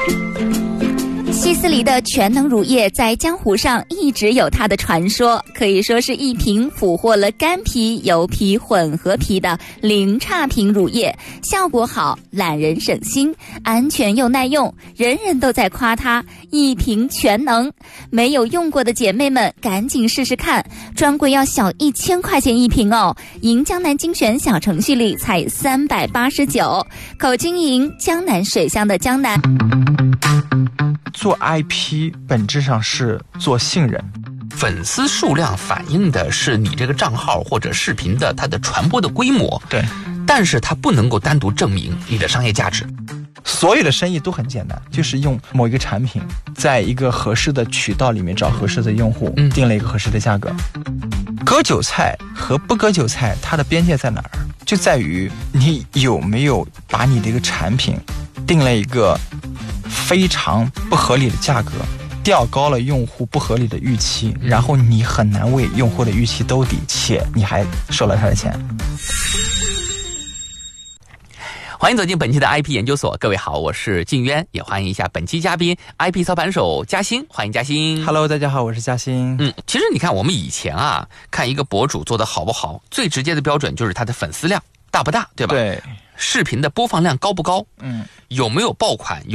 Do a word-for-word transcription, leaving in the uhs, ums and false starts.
希思黎的全能乳液在江湖上一直有它的传说，可以说是一瓶俘获了干皮、油皮、混合皮的零差评乳液，效果好，懒人省心，安全又耐用，人人都在夸它一瓶全能。没有用过的姐妹们赶紧试试看，专柜要小一千块钱一瓶哦，赢江南精选小程序里才三百八十九，口经营江南水乡的江南。 做 I P 本质上是做信任， 粉丝数量反映的是你这个账号或者视频的它的传播的规模， 对， 但是它不能够单独证明你的商业价值。 所有的生意都很简单，就是用某一个产品在一个合适的渠道里面找合适的用户， 嗯、 定了一个合适的价格。割韭菜和不割韭菜它的边界在哪儿？就在于你有没有把你的一个产品定了一个非常不合理的价格，调高了用户不合理的预期，然后你很难为用户的预期兜底，且你还收了他的钱。 欢迎走进本期的 I P 研究所，各位好，我是靳渊，也欢迎一下本期嘉宾 I P 操盘手嘉兴，欢迎嘉兴。 Hello， 大家好，我是嘉兴。 嗯，其实你看我们以前啊，看一个博主做得好不好，最直接的标准就是他的粉丝量大不大，对吧？ 对。 视频的播放量高不高？ 嗯， 有没有爆款？